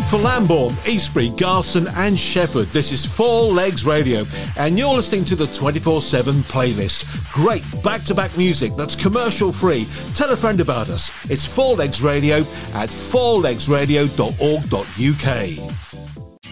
For Lambourne, Eastbury, Garston and Shefford, this is Four Legs Radio, and you're listening to the 24/7 playlist. Great back-to-back music that's commercial-free. Tell a friend about us. It's Four Legs Radio at fourlegsradio.org.uk.